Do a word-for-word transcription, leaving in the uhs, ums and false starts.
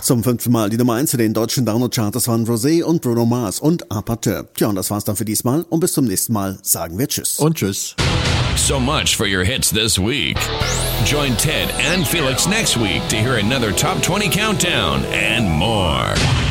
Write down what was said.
Zum fünften Mal die Nummer eins in den deutschen Download-Charts waren Rosé und Bruno Mars und Apateur. Tja, und das war's dann für diesmal und bis zum nächsten Mal sagen wir Tschüss. Und Tschüss. So much for your hits this week. Join Ted and Felix next week to hear another Top twenty Countdown and more.